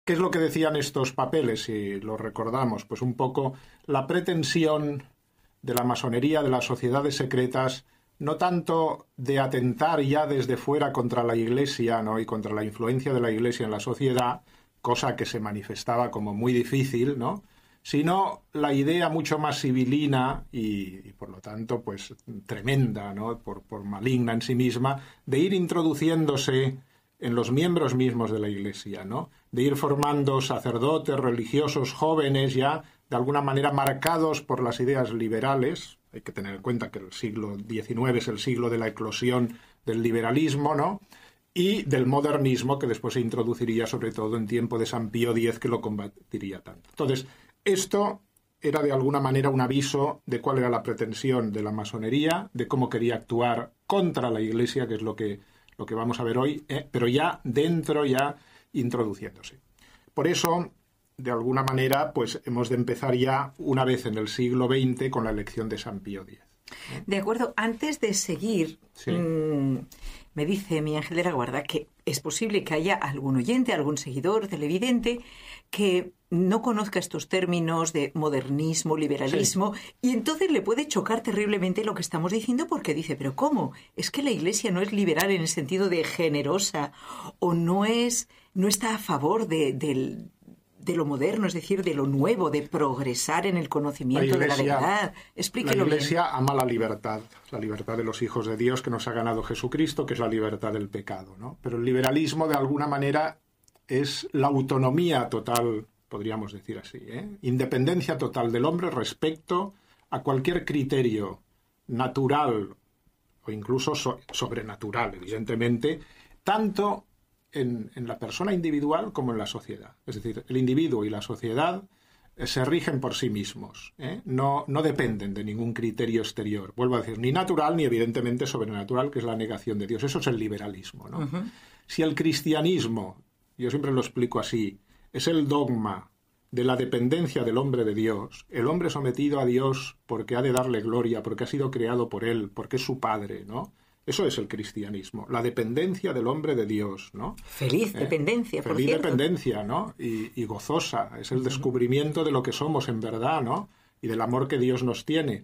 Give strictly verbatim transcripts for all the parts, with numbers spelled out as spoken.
¿Qué es lo que decían estos papeles, si lo recordamos? Pues un poco la pretensión de la masonería, de las sociedades secretas, no tanto de atentar ya desde fuera contra la Iglesia, ¿no?, y contra la influencia de la Iglesia en la sociedad, cosa que se manifestaba como muy difícil, ¿no?, sino la idea mucho más sibilina y, y por lo tanto, pues tremenda, ¿no?, por, por maligna en sí misma, de ir introduciéndose en los miembros mismos de la Iglesia, ¿no?, de ir formando sacerdotes, religiosos, jóvenes ya, de alguna manera marcados por las ideas liberales. Hay que tener en cuenta que el siglo diecinueve es el siglo de la eclosión del liberalismo, ¿no?, y del modernismo, que después se introduciría sobre todo en tiempo de San Pío X, que lo combatiría tanto. Entonces, esto era de alguna manera un aviso de cuál era la pretensión de la masonería, de cómo quería actuar contra la Iglesia, que es lo que, lo que vamos a ver hoy, eh, pero ya dentro, ya introduciéndose. Por eso, de alguna manera, pues hemos de empezar ya una vez en el siglo veinte con la elección de San Pío X. De acuerdo, antes de seguir, sí. mmm, me dice mi ángel de la guarda que es posible que haya algún oyente, algún seguidor televidente que no conozca estos términos de modernismo, liberalismo, sí. y entonces le puede chocar terriblemente lo que estamos diciendo porque dice, pero ¿cómo? ¿Es que la Iglesia no es liberal en el sentido de generosa o no es, no está a favor de, del... de lo moderno, es decir, de lo nuevo, de progresar en el conocimiento la iglesia, de la verdad? Explíquelo bien. La Iglesia bien. ama la libertad, la libertad de los hijos de Dios que nos ha ganado Jesucristo, que es la libertad del pecado, ¿no? Pero el liberalismo, de alguna manera, es la autonomía total, podríamos decir así, ¿eh? Independencia total del hombre respecto a cualquier criterio natural o incluso so- sobrenatural, evidentemente, tanto En, en la persona individual como en la sociedad. Es decir, el individuo y la sociedad eh, se rigen por sí mismos, ¿eh? no, no dependen de ningún criterio exterior. Vuelvo a decir, ni natural ni evidentemente sobrenatural, que es la negación de Dios. Eso es el liberalismo, ¿no? Uh-huh. Si el cristianismo, yo siempre lo explico así, es el dogma de la dependencia del hombre de Dios, el hombre sometido a Dios porque ha de darle gloria, porque ha sido creado por él, porque es su padre, ¿no? Eso es el cristianismo, la dependencia del hombre de Dios, ¿no? Feliz ¿Eh? dependencia, por Feliz cierto. dependencia, ¿no? Y, y gozosa. Es el descubrimiento de lo que somos en verdad, ¿no? Y del amor que Dios nos tiene.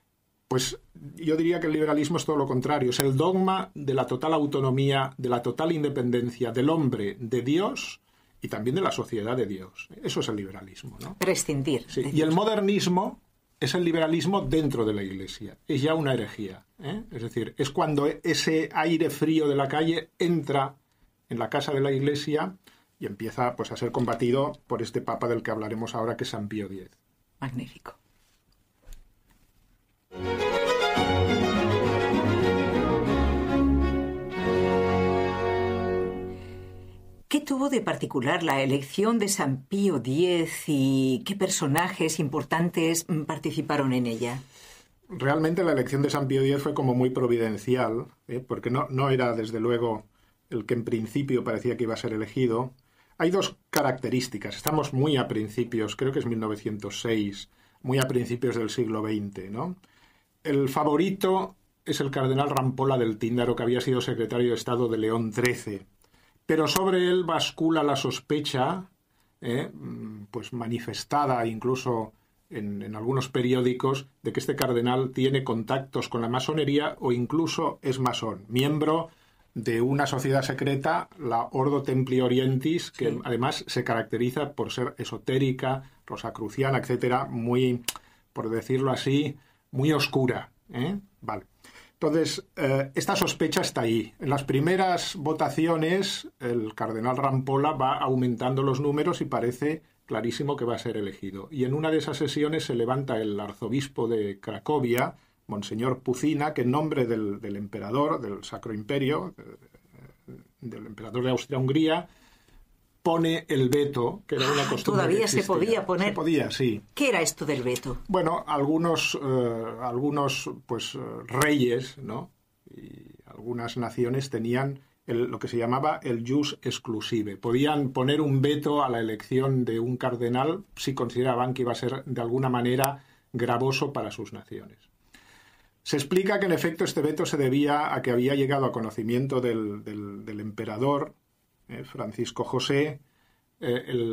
Pues yo diría que el liberalismo es todo lo contrario. Es el dogma de la total autonomía, de la total independencia del hombre de Dios y también de la sociedad de Dios. Eso es el liberalismo, ¿no? Prescindir. Sí. Y el modernismo es el liberalismo dentro de la Iglesia. Es ya una herejía, ¿eh? Es decir, es cuando ese aire frío de la calle entra en la casa de la Iglesia y empieza, pues, a ser combatido por este papa del que hablaremos ahora, que es San Pío X. Magnífico. ¿Qué tuvo de particular la elección de San Pío X y qué personajes importantes participaron en ella? Realmente la elección de San Pío X fue como muy providencial, ¿eh? porque no, no era, desde luego, el que en principio parecía que iba a ser elegido. Hay dos características. Estamos muy a principios, creo que es mil novecientos seis, muy a principios del siglo veinte, ¿no? El favorito es el cardenal Rampolla del Tíndaro, que había sido secretario de Estado de León trece. Pero sobre él bascula la sospecha, eh, pues manifestada incluso en, en algunos periódicos, de que este cardenal tiene contactos con la masonería o incluso es masón, miembro de una sociedad secreta, la Ordo Templi Orientis, que sí. además se caracteriza por ser esotérica, rosacruciana, etcétera, muy, por decirlo así, muy oscura, ¿eh? Vale. Entonces, eh, esta sospecha está ahí. En las primeras votaciones, el cardenal Rampolla va aumentando los números y parece clarísimo que va a ser elegido. Y en una de esas sesiones se levanta el arzobispo de Cracovia, Monseñor Pucina, que en nombre del, del emperador, del Sacro Imperio, del emperador de Austria-Hungría, pone el veto, que era una costumbre. Todavía que se podía poner. Se podía, sí. ¿Qué era esto del veto? Bueno, algunos, eh, algunos pues, reyes, ¿no? Y algunas naciones tenían el, lo que se llamaba el jus exclusive. Podían poner un veto a la elección de un cardenal si consideraban que iba a ser de alguna manera gravoso para sus naciones. Se explica que en efecto este veto se debía a que había llegado a conocimiento del, del, del emperador, eh, Francisco José, eh, el